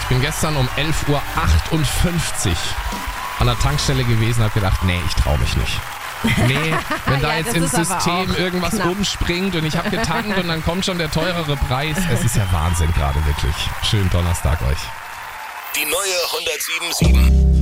Ich bin gestern um 11:58 Uhr an der Tankstelle gewesen und habe gedacht, nee, ich traue mich nicht. Nee, wenn da jetzt im System irgendwas umspringt und ich habe getankt und dann kommt schon der teurere Preis. Es ist ja Wahnsinn gerade wirklich. Schönen Donnerstag euch. Die neue 107.7.